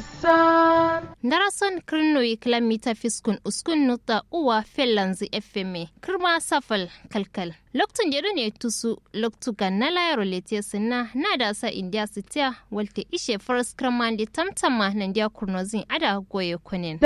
Darason kirnoyi kilomita fiskun uskun nuta uwa fellanzi FMA kirma safal kalkal. Loktun jere ne tusu loktu ganna layaro lete sinna na da sa india sitia walte ishe forest kramandi tamtama nandia kurnozin ada goye kunin.